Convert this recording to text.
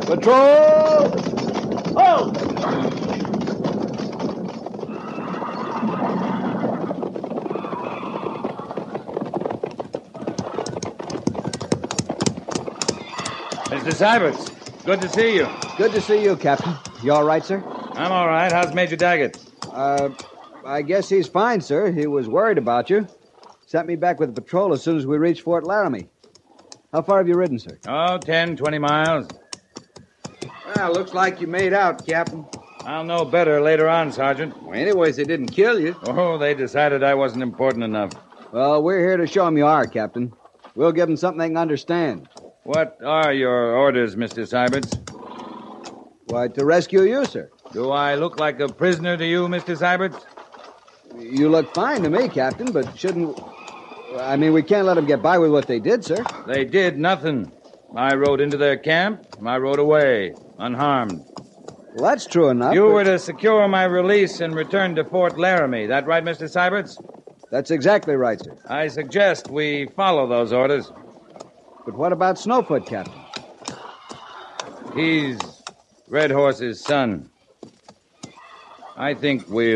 Patrol! Oh! Mr. Syberts, good to see you. Good to see you, Captain. You all right, sir? I'm all right. How's Major Daggett? I guess he's fine, sir. He was worried about you. Sent me back with the patrol as soon as we reached Fort Laramie. How far have you ridden, sir? Oh, 10, 20 miles. Well, looks like you made out, Captain. I'll know better later on, Sergeant. Well, anyways, they didn't kill you. Oh, they decided I wasn't important enough. Well, we're here to show them you are, Captain. We'll give them something they can understand. What are your orders, Mr. Syberts? Why, to rescue you, sir. Do I look like a prisoner to you, Mr. Syberts? You look fine to me, Captain, but shouldn't... we can't let them get by with what they did, sir. They did nothing. I rode into their camp. I rode away, unharmed. Well, that's true enough. You were to secure my release and return to Fort Laramie. That right, Mr. Syberts? That's exactly right, sir. I suggest we follow those orders. But what about Snowfoot, Captain? He's Red Horse's son. I think we'll